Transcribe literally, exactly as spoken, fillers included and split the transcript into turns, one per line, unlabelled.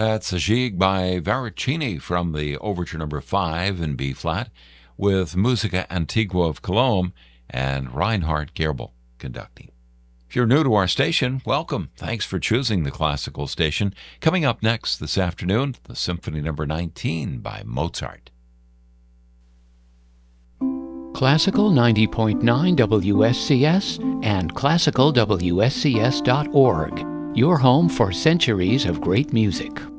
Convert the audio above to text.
That's a Gigue by Veracini from the Overture Number five in B-flat, with Musica Antigua of Cologne and Reinhard Gerbel conducting. If you're new to our station, welcome. Thanks for choosing the classical station. Coming up next this afternoon, the Symphony Number nineteen by Mozart.
Classical ninety point nine W S C S and classical W S C S dot org. Your home for centuries of great music.